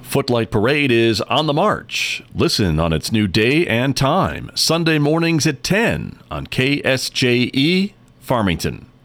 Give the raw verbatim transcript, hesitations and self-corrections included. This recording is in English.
Footlight Parade is on the march. Listen on its new day and time, Sunday mornings at ten on K S J E Farmington.